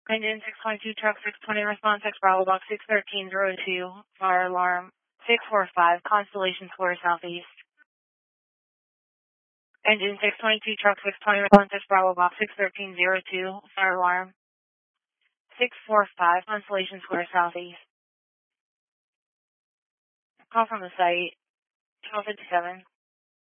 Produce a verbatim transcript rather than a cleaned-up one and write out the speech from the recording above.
Engine six twenty-two, truck six twenty, response X Bravo box six thirteen zero two, fire alarm six four five, Constellation Square Southeast. Engine six twenty-two, truck six twenty, response X Bravo box six thirteen zero two, fire alarm six four five, Constellation Square Southeast. Call from the site, twelve fifty-seven.